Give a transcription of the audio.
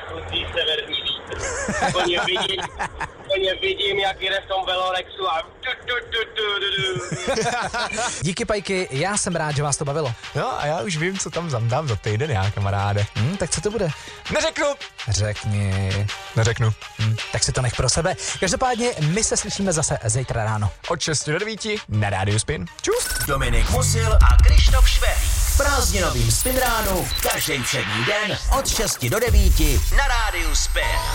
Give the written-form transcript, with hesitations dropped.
chutí severní vítr. Koně vidím, jak jde v tom velorexu a Díky, Pajky, já jsem rád, že vás to bavilo. No a já už vím, co tam zamdám za týden, já, kamaráde. Tak co to bude? Neřeknu. Řekni. Neřeknu. Tak si to nech pro sebe. Každopádně my se slyšíme zase zítra ráno. Od 6 do 9 na Rádiu Spin. Čus. Dominik Musil a Krištof Švehlík. V prázdninovým Spin ránu každý všední den od 6 do 9 na Rádiu Spin.